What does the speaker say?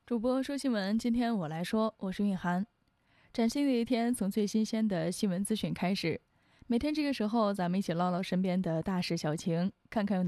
主播说新闻，今天我来说，我是韵涵。崭新的一天，从最新鲜的新闻资讯开始。每天这个时候，咱们一起唠唠身边的大事小情，看看有